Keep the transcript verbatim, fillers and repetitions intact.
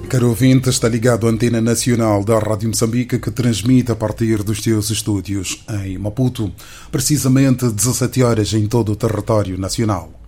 Caro ouvinte, está ligado à Antena Nacional da Rádio Moçambique, que transmite a partir dos seus estúdios em Maputo, precisamente dezassete horas em todo o território nacional.